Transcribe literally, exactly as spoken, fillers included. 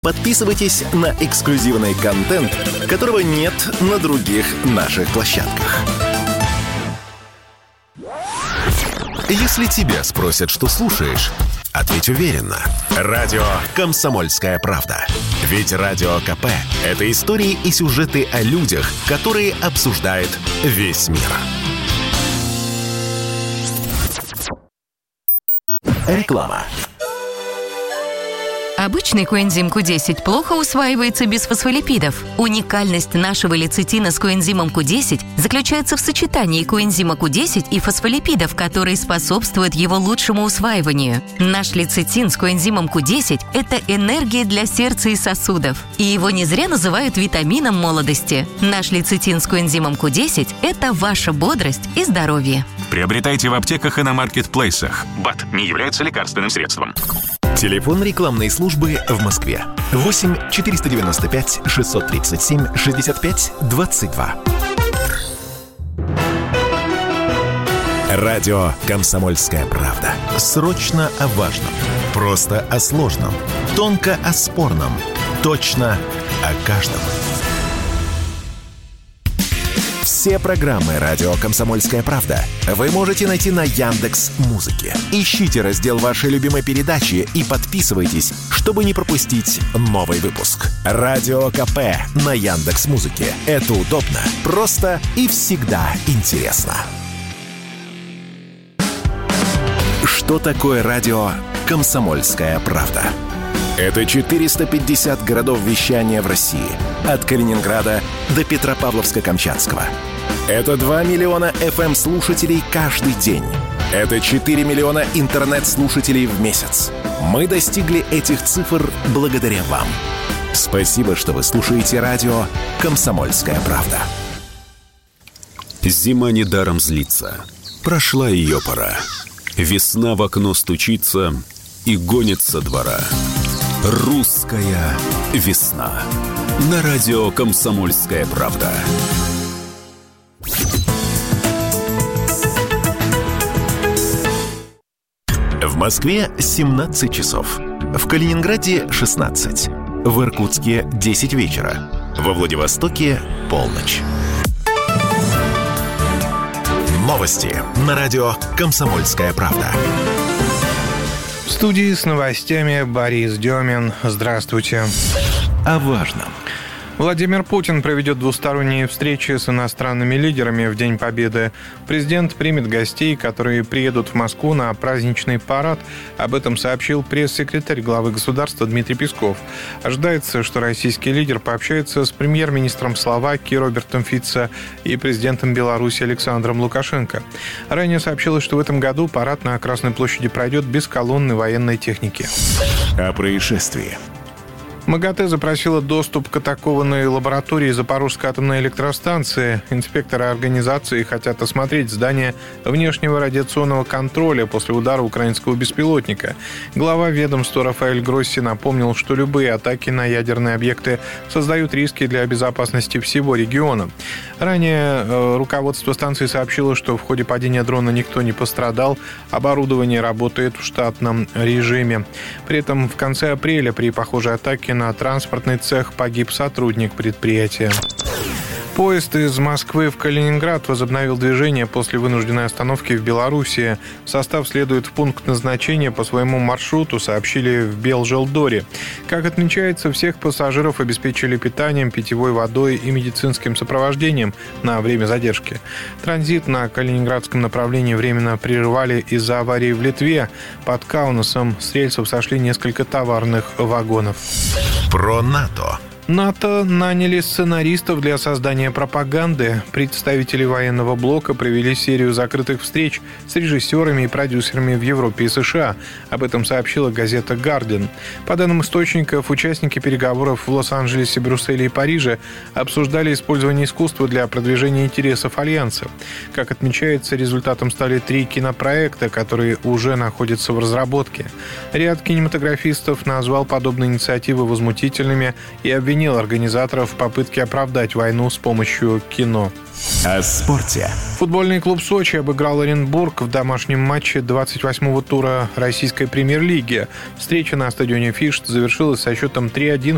Подписывайтесь на эксклюзивный контент, которого нет на других наших площадках. Если тебя спросят, что слушаешь, ответь уверенно. Радио «Комсомольская правда». Ведь Радио КП – это истории и сюжеты о людях, которые обсуждает весь мир. Реклама. Обычный коэнзим ку десять плохо усваивается без фосфолипидов. Уникальность нашего лецитина с коэнзимом ку десять заключается в сочетании коэнзима ку десять и фосфолипидов, которые способствуют его лучшему усваиванию. Наш лецитин с коэнзимом ку десять – это энергия для сердца и сосудов. И его не зря называют витамином молодости. Наш лецитин с коэнзимом ку десять – это ваша бодрость и здоровье. Приобретайте в аптеках и на маркетплейсах. БАД не является лекарственным средством. Телефон рекламной службы в Москве. восемь четыреста девяносто пять шестьсот тридцать семь шестьдесят пять двадцать два. Радио «Комсомольская правда». Срочно о важном. Просто о сложном. Тонко о спорном. Точно о каждом. Все программы «Радио Комсомольская правда» вы можете найти на Яндекс.Музыке. Ищите раздел вашей любимой передачи и подписывайтесь, чтобы не пропустить новый выпуск. Радио КП на Яндекс.Музыке. Это удобно, просто и всегда интересно. Что такое радио «Комсомольская правда»? Это четыреста пятьдесят городов вещания в России. От Калининграда до Петропавловска-Камчатского. Это два миллиона эф эм-слушателей каждый день. Это четыре миллиона интернет-слушателей в месяц. Мы достигли этих цифр благодаря вам. Спасибо, что вы слушаете радио «Комсомольская правда». Зима недаром злится. Прошла ее пора. Весна в окно стучится и гонит со двора. Русская весна. На радио «Комсомольская правда». В Москве семнадцать часов. В Калининграде шестнадцать. В Иркутске десять вечера. Во Владивостоке полночь. Новости на радио «Комсомольская правда». В студии с новостями Борис Демин. Здравствуйте. О важном. Владимир Путин проведет двусторонние встречи с иностранными лидерами в День Победы. Президент примет гостей, которые приедут в Москву на праздничный парад. Об этом сообщил пресс-секретарь главы государства Дмитрий Песков. Ожидается, что российский лидер пообщается с премьер-министром Словакии Робертом Фицо и президентом Беларуси Александром Лукашенко. Ранее сообщилось, что в этом году парад на Красной площади пройдет без колонны военной техники. О происшествии. МАГАТЭ запросила доступ к атакованной лаборатории Запорожской атомной электростанции. Инспекторы организации хотят осмотреть здание внешнего радиационного контроля после удара украинского беспилотника. Глава ведомства Рафаэль Гросси напомнил, что любые атаки на ядерные объекты создают риски для безопасности всего региона. Ранее э, руководство станции сообщило, что в ходе падения дрона никто не пострадал, оборудование работает в штатном режиме. При этом в конце апреля при похожей атаке на транспортный цех погиб сотрудник предприятия. Поезд из Москвы в Калининград возобновил движение после вынужденной остановки в Белоруссии. Состав следует в пункт назначения по своему маршруту, сообщили в Белжелдоре. Как отмечается, всех пассажиров обеспечили питанием, питьевой водой и медицинским сопровождением на время задержки. Транзит на калининградском направлении временно прерывали из-за аварии в Литве. Под Каунасом с рельсов сошли несколько товарных вагонов. Про НАТО. НАТО наняли сценаристов для создания пропаганды. Представители военного блока провели серию закрытых встреч с режиссерами и продюсерами в Европе и США. Об этом сообщила газета «Гардиан». По данным источников, участники переговоров в Лос-Анджелесе, Брюсселе и Париже обсуждали использование искусства для продвижения интересов Альянса. Как отмечается, результатом стали три кинопроекта, которые уже находятся в разработке. Ряд кинематографистов назвал подобные инициативы возмутительными и обвинил организаторов в попытке оправдать войну с помощью кино. О спорте. Футбольный клуб «Сочи» обыграл Оренбург в домашнем матче двадцать восьмого тура российской премьер-лиги. Встреча на стадионе «Фишт» завершилась со счетом три один